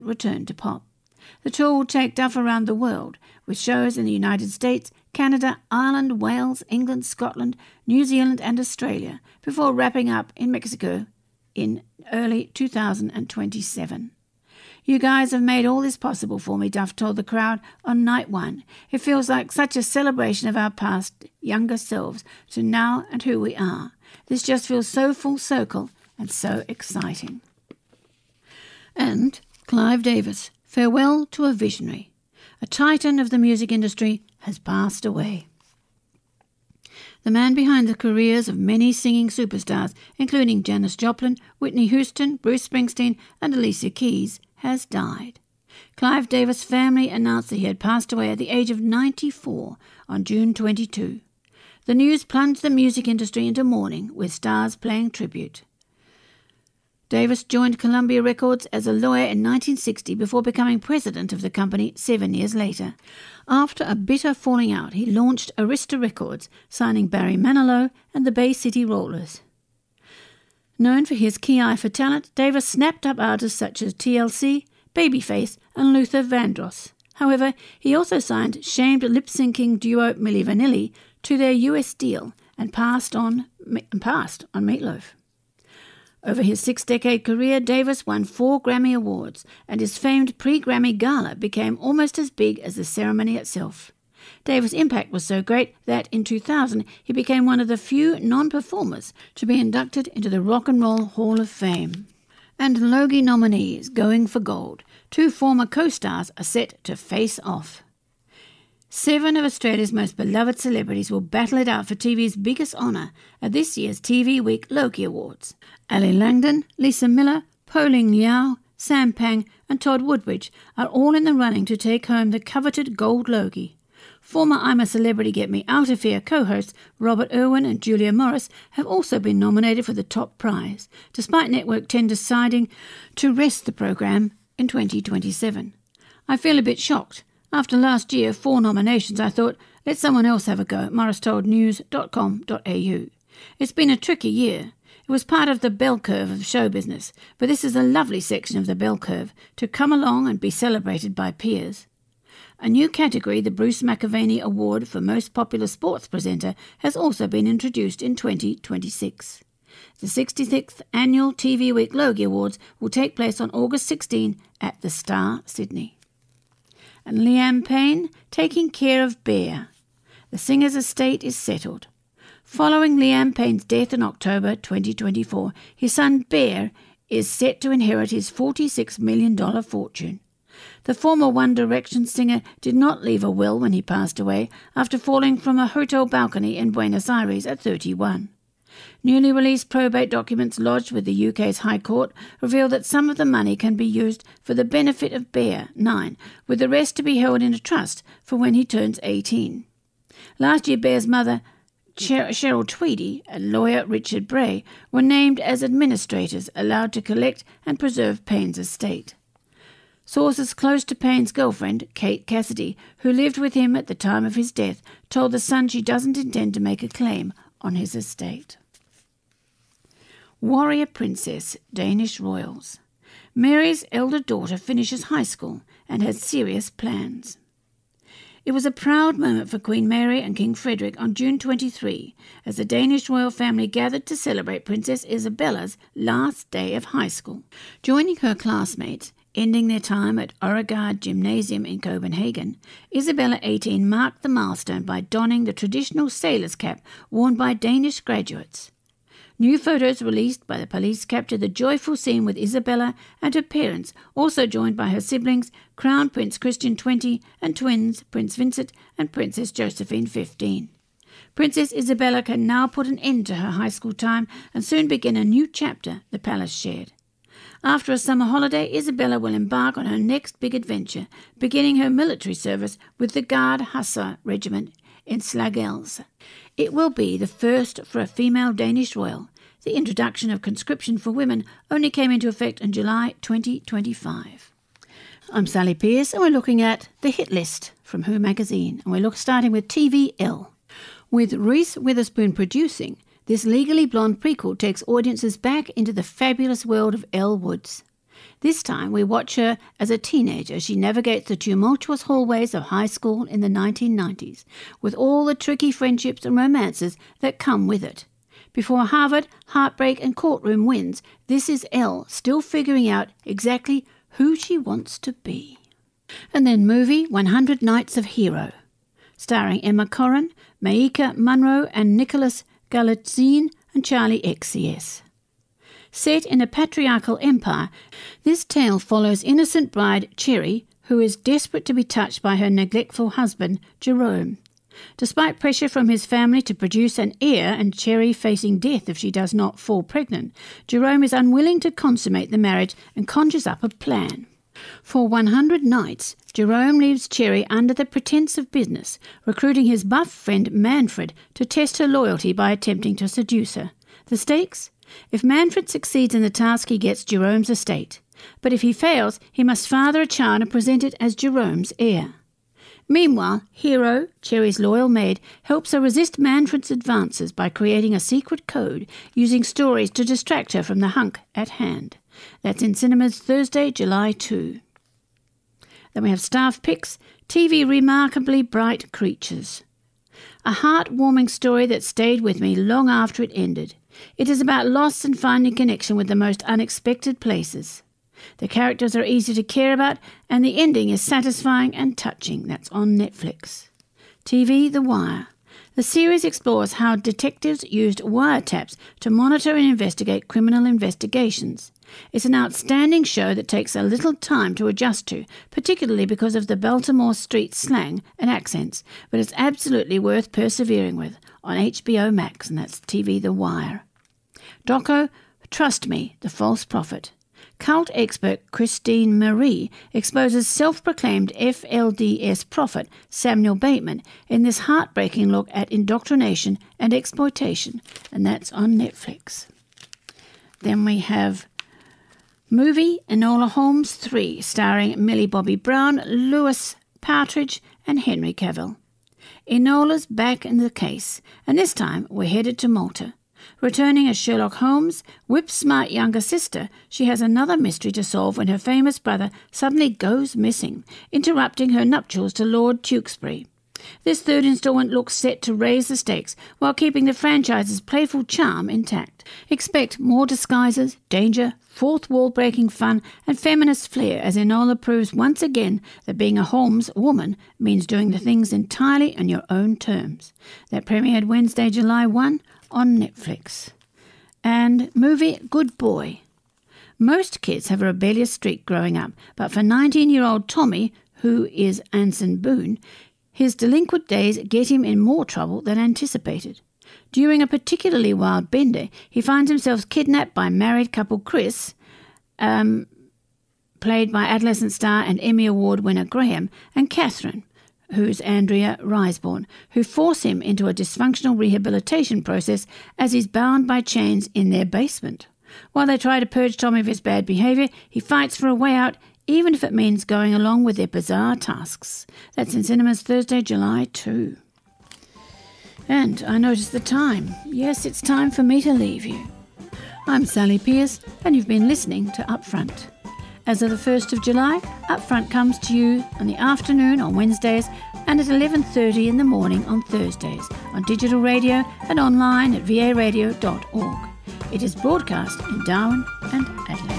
return to pop. The tour will take Duff around the world, with shows in the United States, Canada, Ireland, Wales, England, Scotland, New Zealand and Australia, before wrapping up in Mexico in early 2027. "You guys have made all this possible for me," Duff told the crowd on night one. "It feels like such a celebration of our past, younger selves, to now and who we are. This just feels so full circle and so exciting." And Clive Davis, farewell to a visionary. A titan of the music industry has passed away. The man behind the careers of many singing superstars, including Janis Joplin, Whitney Houston, Bruce Springsteen and Alicia Keys, has died. Clive Davis' family announced that he had passed away at the age of 94 on June 22. The news plunged the music industry into mourning, with stars paying tribute. Davis joined Columbia Records as a lawyer in 1960 before becoming president of the company 7 years later. After a bitter falling out, he launched Arista Records, signing Barry Manilow and the Bay City Rollers. Known for his keen eye for talent, Davis snapped up artists such as TLC, Babyface and Luther Vandross. However, he also signed shamed lip-syncing duo Milli Vanilli to their US deal and passed on Meatloaf. Over his 6-decade career, Davis won 4 Grammy Awards, and his famed pre-Grammy Gala became almost as big as the ceremony itself. Davis' impact was so great that in 2000 he became one of the few non-performers to be inducted into the Rock and Roll Hall of Fame. And Logie nominees going for gold. 2 former co-stars are set to face off. 7 of Australia's most beloved celebrities will battle it out for TV's biggest honour at this year's TV Week Logie Awards. Ali Langdon, Lisa Miller, Po-Ling Liao, Sam Pang and Todd Woodbridge are all in the running to take home the coveted Gold Logie. Former I'm a Celebrity Get Me Out of Here co-hosts Robert Irwin and Julia Morris have also been nominated for the top prize, despite Network 10 deciding to rest the programme in 2027. "I feel a bit shocked. After last year, 4 nominations, I thought, let someone else have a go," Morris told news.com.au. "It's been a tricky year. It was part of the bell curve of show business, but this is a lovely section of the bell curve to come along and be celebrated by peers." A new category, the Bruce McAvaney Award for Most Popular Sports Presenter, has also been introduced in 2026. The 66th Annual TV Week Logie Awards will take place on August 16 at the Star, Sydney. And Liam Payne taking care of Bear. The singer's estate is settled. Following Liam Payne's death in October 2024, his son Bear is set to inherit his $46 million fortune. The former One Direction singer did not leave a will when he passed away after falling from a hotel balcony in Buenos Aires at 31. Newly released probate documents lodged with the UK's High Court reveal that some of the money can be used for the benefit of Bear, 9, with the rest to be held in a trust for when he turns 18. Last year, Bear's mother, Cheryl Tweedy, and lawyer Richard Bray were named as administrators allowed to collect and preserve Payne's estate. Sources close to Payne's girlfriend, Kate Cassidy, who lived with him at the time of his death, told The Sun she doesn't intend to make a claim on his estate. Warrior Princess, Danish royals. Mary's elder daughter finishes high school and has serious plans. It was a proud moment for Queen Mary and King Frederick on June 23, as the Danish royal family gathered to celebrate Princess Isabella's last day of high school. Joining her classmates, ending their time at Øregard Gymnasium in Copenhagen, Isabella 18 marked the milestone by donning the traditional sailor's cap worn by Danish graduates. New photos released by the police capture the joyful scene with Isabella and her parents, also joined by her siblings, Crown Prince Christian 20 and twins Prince Vincent and Princess Josephine 15. Princess Isabella can now put an end to her high school time and soon begin a new chapter, the palace shared. After a summer holiday, Isabella will embark on her next big adventure, beginning her military service with the Guard Hussar Regiment in Slagelse. It will be the first for a female Danish royal. The introduction of conscription for women only came into effect in July 2025. I'm Sally Pearce, and we're looking at the hit list from Who magazine, and we're starting with TVL. With Reese Witherspoon producing, this Legally Blonde prequel takes audiences back into the fabulous world of Elle Woods. This time we watch her as a teenager as she navigates the tumultuous hallways of high school in the 1990s, with all the tricky friendships and romances that come with it. Before Harvard, heartbreak and courtroom wins, this is Elle still figuring out exactly who she wants to be. And then movie 100 Nights of Hero, starring Emma Corrin, Maika Monroe and Nicholas Galitzine and Charlie XCS. Set in a patriarchal empire, this tale follows innocent bride Cherry, who is desperate to be touched by her neglectful husband, Jerome. Despite pressure from his family to produce an heir and Cherry facing death if she does not fall pregnant, Jerome is unwilling to consummate the marriage and conjures up a plan. For 100 nights, Jerome leaves Cherry under the pretense of business, recruiting his buff friend Manfred to test her loyalty by attempting to seduce her. The stakes? If Manfred succeeds in the task, he gets Jerome's estate. But if he fails, he must father a child and present it as Jerome's heir. Meanwhile, Hero, Cherry's loyal maid, helps her resist Manfred's advances by creating a secret code, using stories to distract her from the hunk at hand. That's in cinemas Thursday, July 2. Then we have staff picks, TV Remarkably Bright Creatures. A heartwarming story that stayed with me long after it ended. It is about loss and finding connection with the most unexpected places. The characters are easy to care about, and the ending is satisfying and touching. That's on Netflix. TV The Wire. The series explores how detectives used wiretaps to monitor and investigate criminal investigations. It's an outstanding show that takes a little time to adjust to, particularly because of the Baltimore street slang and accents, but it's absolutely worth persevering with, on HBO Max, and that's TV The Wire. Doco, Trust Me, The False Prophet. Cult expert Christine Marie exposes self-proclaimed FLDS prophet Samuel Bateman in this heartbreaking look at indoctrination and exploitation, and that's on Netflix. Then we have movie Enola Holmes 3, starring Millie Bobby Brown, Lewis Partridge, and Henry Cavill. Enola's back in the case, and this time we're headed to Malta. Returning as Sherlock Holmes' whip-smart younger sister, she has another mystery to solve when her famous brother suddenly goes missing, interrupting her nuptials to Lord Tewkesbury. This third installment looks set to raise the stakes while keeping the franchise's playful charm intact. Expect more disguises, danger, fourth wall-breaking fun, and feminist flair as Enola proves once again that being a Holmes woman means doing the things entirely on your own terms. That premiered Wednesday, July 1, on Netflix. And movie Good Boy. Most kids have a rebellious streak growing up, but for 19-year-old Tommy, who is Anson Boone, his delinquent days get him in more trouble than anticipated. During a particularly wild bender, he finds himself kidnapped by married couple Chris, played by adolescent star and Emmy Award winner Graham, and Catherine, who's Andrea Riseborough, who force him into a dysfunctional rehabilitation process as he's bound by chains in their basement. While they try to purge Tommy of his bad behaviour, he fights for a way out, even if it means going along with their bizarre tasks. That's in cinemas Thursday, July 2. And I noticed the time. Yes, it's time for me to leave you. I'm Sally Pierce, and you've been listening to Upfront. As of the 1st of July, Upfront comes to you in the afternoon on Wednesdays and at 11:30 in the morning on Thursdays on digital radio and online at varadio.org. It is broadcast in Darwin and